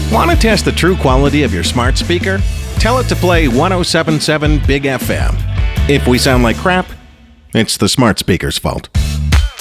Want to test the true quality of your smart speaker? Tell it to play 1077 Big FM. If we sound like crap, it's the smart speaker's fault.